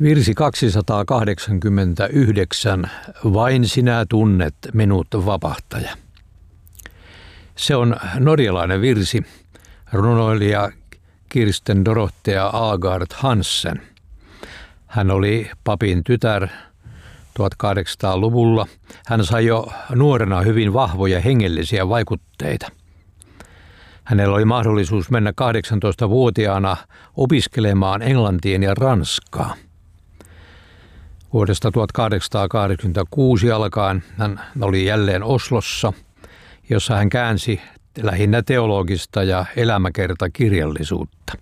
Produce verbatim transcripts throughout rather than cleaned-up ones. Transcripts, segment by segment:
Virsi kaksisataakahdeksankymmentäyhdeksän. Vain sinä tunnet minut, vapahtaja. Se on norjalainen virsi, runoilija Kirsten Dorothea Agard Hansen. Hän oli papin tytär tuhatkahdeksansataaluvulla. Hän sai jo nuorena hyvin vahvoja hengellisiä vaikutteita. Hänellä oli mahdollisuus mennä kahdeksantoistavuotiaana opiskelemaan englantiin ja ranskaa. Vuodesta tuhatkahdeksansataakahdeksankymmentäkuusi alkaen hän oli jälleen Oslossa, jossa hän käänsi lähinnä teologista ja elämäkertakirjallisuutta.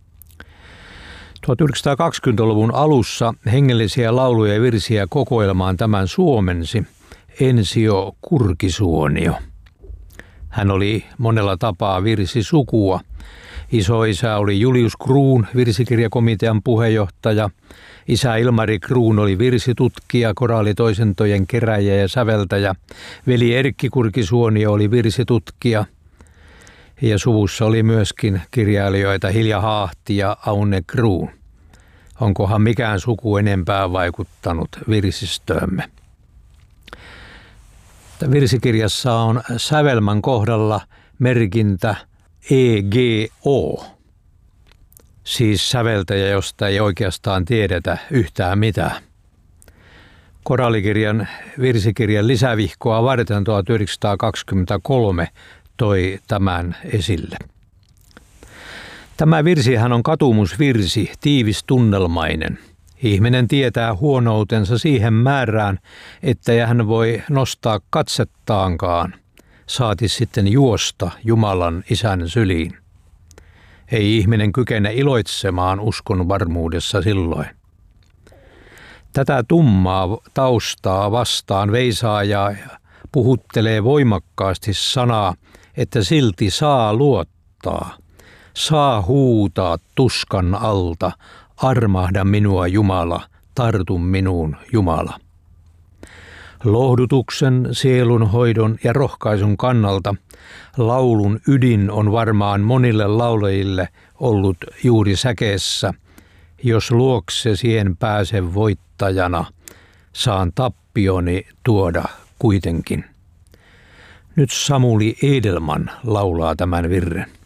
tuhatyhdeksänsataakaksikymmentäluvun alussa hengellisiä lauluja ja virsiä kokoelmaan tämän suomensi Ensio Kurkisuonio. Hän oli monella tapaa virsisukua. Isoisä oli Julius Kruun, virsikirjakomitean puheenjohtaja. Isä Ilmari Kruun oli virsitutkija, koraalitoisintojen keräjä ja säveltäjä. Veli Erkki Kurkisuonio oli virsitutkija. Ja suvussa oli myöskin kirjailijoita Hilja Haahti ja Aune Kruun. Onkohan mikään suku enempää vaikuttanut virsistöömme? Virsikirjassa on sävelmän kohdalla merkintä E G O, siis säveltäjä, josta ei oikeastaan tiedetä yhtään mitään. Koraalikirjan virsikirjan lisävihkoa varten tuhatyhdeksänsataakaksikymmentäkolme toi tämän esille. Tämä virsihän on katumusvirsi, tiivis tunnelmainen. Ihminen tietää huonoutensa siihen määrään, ettei hän voi nostaa katsettaankaan, saati sitten juosta Jumalan Isän syliin. Ei ihminen kykene iloitsemaan uskon varmuudessa silloin. Tätä tummaa taustaa vastaan veisaaja puhuttelee voimakkaasti sanaa, että silti saa luottaa, saa huutaa tuskan alta, armahda minua Jumala, tartu minuun Jumala. Lohdutuksen, sielunhoidon ja rohkaisun kannalta laulun ydin on varmaan monille laulajille ollut juuri säkeessä, jos luokse siihen pääsen voittajana, saan tappioni tuoda kuitenkin. Nyt Samuli Edelman laulaa tämän virren.